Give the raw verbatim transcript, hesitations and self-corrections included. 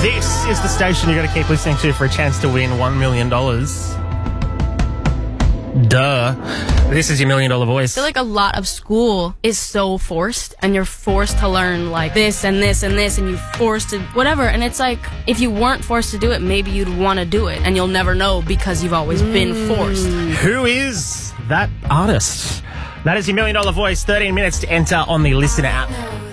This is the station you got to keep listening to for a chance to win one million dollars. Duh. This is your million dollar voice. I feel like a lot of school is so forced, and you're forced to learn like this and this and this, and you're forced to whatever. And it's like, if you weren't forced to do it, maybe you'd want to do it, and you'll never know because you've always mm. been forced. Who is that artist? That is your million dollar voice. thirteen minutes to enter on the Listener app.